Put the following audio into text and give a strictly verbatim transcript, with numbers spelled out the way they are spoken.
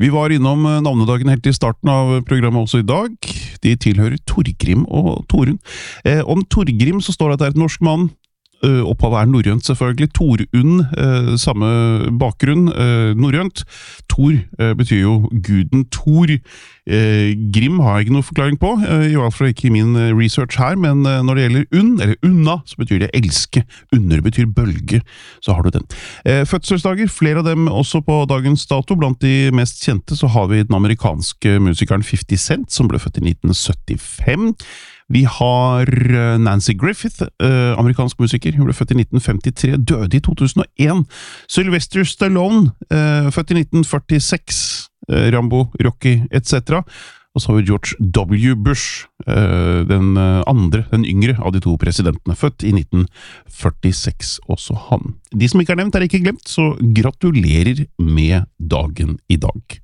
Vi var innom navnedagen helt i starten av programmet også i dag. De tilhører Torgrim og Torunn. Eh, om Torgrim så står det at det er et norsk mann. Uh, opphavet er norrønt selvfølgelig. Torunn, uh, samme bakgrunn, uh, norrønt. Tor uh, betyr jo guden Thor. Uh, Grim har jeg ikke noe forklaring på, uh, i hvert fall ikke i min uh, research her, men uh, når det gjelder unn, eller unna, så betyr det elske. Under betyr bølge, så har du den. Uh, fødselsdager, flere av dem også på dagens dato. Blant de mest kjente så har vi den amerikanske musikeren fifty Cent, som ble født i nitten syttifem. Vi har Nancy Griffith, eh, amerikansk musiker. Hun ble født i nitten femtitre, døde i to tusen og en. Sylvester Stallone, eh, født i nitten førtiseks. Eh, Rambo, Rocky, et cetera. Og så har vi George W. Bush, eh, den andre, den yngre av de to presidentene, født i nitten førtiseks, også han. De som ikke er nevnt er ikke glemt, så gratulerer med dagen i dag.